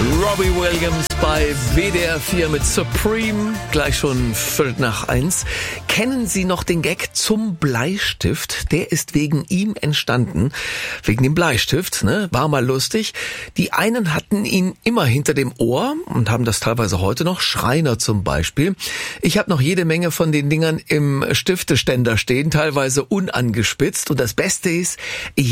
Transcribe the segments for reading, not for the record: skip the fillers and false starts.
Robbie Williams bei WDR 4 mit Supreme, gleich schon 1:15. Kennen Sie noch den Gag zum Bleistift? Der ist wegen ihm entstanden. Wegen dem Bleistift, ne? War mal lustig. Die einen hatten ihn immer hinter dem Ohr und haben das teilweise heute noch. Schreiner zum Beispiel. Ich habe noch jede Menge von den Dingern im Stifteständer stehen, teilweise unangespitzt. Und das Beste ist, er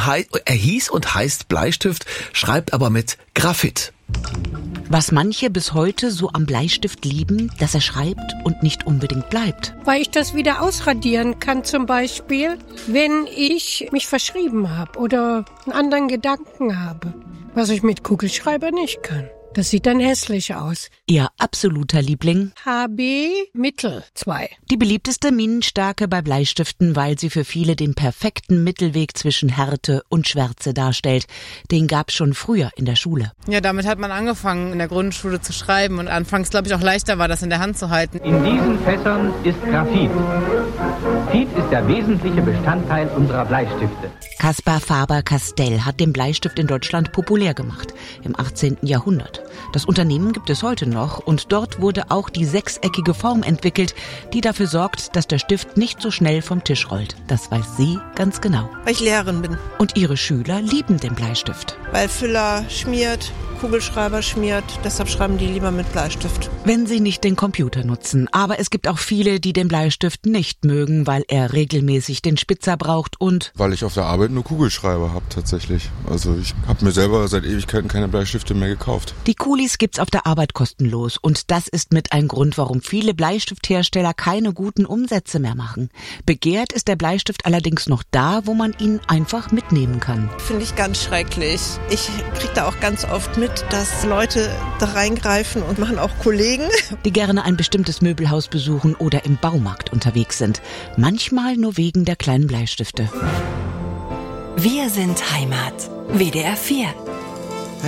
hieß und heißt Bleistift, schreibt aber mit Graphit. Was manche bis heute so am Bleistift lieben, dass er schreibt und nicht unbedingt bleibt. Weil ich das wieder ausradieren kann, zum Beispiel, wenn ich mich verschrieben habe oder einen anderen Gedanken habe, was ich mit Kugelschreiber nicht kann. Das sieht dann hässlich aus. Ihr absoluter Liebling? HB Mittel 2. Die beliebteste Minenstarke bei Bleistiften, weil sie für viele den perfekten Mittelweg zwischen Härte und Schwärze darstellt. Den gab's schon früher in der Schule. Ja, damit hat man angefangen, in der Grundschule zu schreiben. Und anfangs, glaube ich, auch leichter war, das in der Hand zu halten. In diesen Fässern ist Graphit. Graphit ist der wesentliche Bestandteil unserer Bleistifte. Caspar Faber-Castell hat den Bleistift in Deutschland populär gemacht, im 18. Jahrhundert. Das Unternehmen gibt es heute noch und dort wurde auch die sechseckige Form entwickelt, die dafür sorgt, dass der Stift nicht so schnell vom Tisch rollt. Das weiß sie ganz genau. Weil ich Lehrerin bin. Und ihre Schüler lieben den Bleistift. Weil Füller schmiert, Kugelschreiber schmiert, deshalb schreiben die lieber mit Bleistift. Wenn sie nicht den Computer nutzen. Aber es gibt auch viele, die den Bleistift nicht mögen, weil er regelmäßig den Spitzer braucht und... Weil ich auf der Arbeit nur Kugelschreiber habe tatsächlich. Also ich habe mir selber seit Ewigkeiten keine Bleistifte mehr gekauft. Die Kulis gibt's auf der Arbeit kostenlos und das ist mit ein Grund, warum viele Bleistifthersteller keine guten Umsätze mehr machen. Begehrt ist der Bleistift allerdings noch da, wo man ihn einfach mitnehmen kann. Finde ich ganz schrecklich. Ich kriege da auch ganz oft mit, dass Leute da reingreifen und machen auch Kollegen. Die gerne ein bestimmtes Möbelhaus besuchen oder im Baumarkt unterwegs sind. Manchmal nur wegen der kleinen Bleistifte. Wir sind Heimat. WDR 4.